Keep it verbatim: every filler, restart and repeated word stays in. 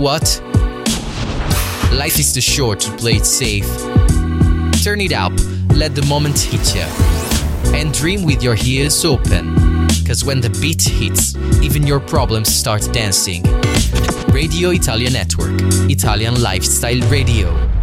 what? Life is too short to play it safe. Turn it up, let the moment hit ya. And dream with your ears open. Cause when the beat hits, even your problems start dancing. Radio Italia Network, Italian Lifestyle Radio.